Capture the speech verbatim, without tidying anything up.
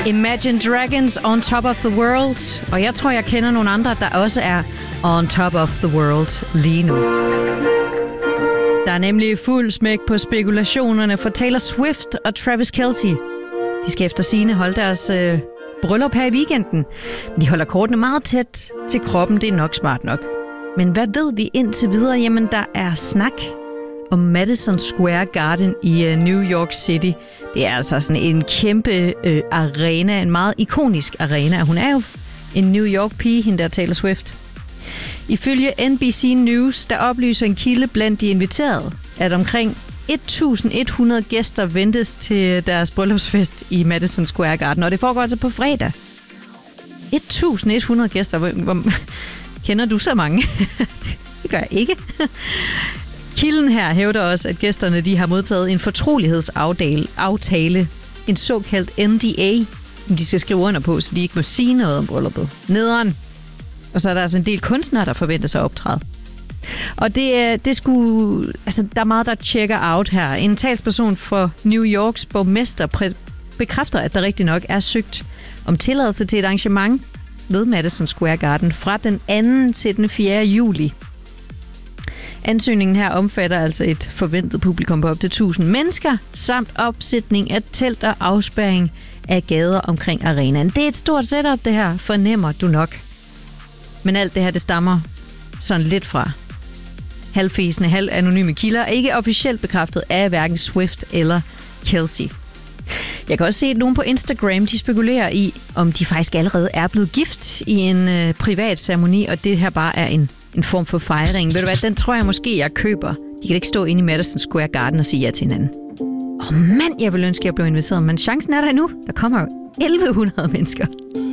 Imagine Dragons, On Top of the World. Og jeg tror, jeg kender nogle andre, der også er On Top of the World lige nu. Der er nemlig fuld smæk på spekulationerne for Taylor Swift og Travis Kelce. De skal efter sigende holde deres øh, bryllup her i weekenden. Men de holder kortene meget tæt til kroppen, det er nok smart nok. Men hvad ved vi indtil videre? Jamen, der er snak om Madison Square Garden i uh, New York City. Det er altså sådan en kæmpe uh, arena, en meget ikonisk arena. Hun er jo en New York-pige, hende der Taylor Swift. Ifølge N B C News, der oplyser en kilde blandt de inviterede, at omkring elleve hundrede gæster ventes til deres bryllupsfest i Madison Square Garden, og det foregår altså på fredag. elleve hundrede gæster. Hvor, hvor, kender du så mange? Det gør jeg ikke. Kilden her hævder også, at gæsterne de har modtaget en fortrolighedsaftale, en såkaldt N D A, som de skal skrive under på, så de ikke må sige noget om brylluppet. Nederen. Og så er der altså en del kunstnere, der forventer sig at optræde. Og det, det skulle, altså, der er meget, der tjekker out her. En talsperson for New Yorks borgmester præ- bekræfter, at der rigtig nok er søgt om tilladelse til et arrangement ved Madison Square Garden fra den anden til den fjerde juli. Ansøgningen her omfatter altså et forventet publikum på op til tusind mennesker, samt opsætning af telt og afspærring af gader omkring arenaen. Det er et stort setup, det her, fornemmer du nok. Men alt det her, det stammer sådan lidt fra halvfæsende, halv anonyme kilder, ikke officielt bekræftet af hverken Swift eller Kelce. Jeg kan også se, at nogen på Instagram, de spekulerer i, om de faktisk allerede er blevet gift i en øh, privat ceremoni, og det her bare er en, en form for fejring. Ved du hvad, den tror jeg måske, jeg køber. De kan ikke stå inde i Madison Square Garden og sige ja til hinanden. Åh oh, mand, jeg vil ønske, at jeg blev inviteret, men chancen er der endnu. Der kommer jo elleve hundrede mennesker.